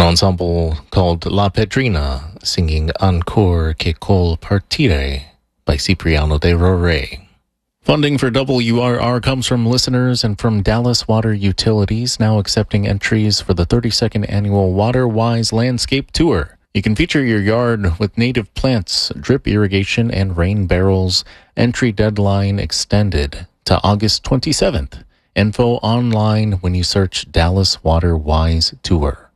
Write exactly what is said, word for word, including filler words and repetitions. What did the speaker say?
An ensemble called La Pedrina singing Ancor che col partire by Cipriano de Rore. Funding for W R R comes from listeners and from Dallas Water Utilities, now accepting entries for the thirty-second annual Water Wise Landscape Tour. You can feature your yard with native plants, drip irrigation, and rain barrels. Entry deadline extended to August twenty-seventh. Info online when you search Dallas Water Wise Tour.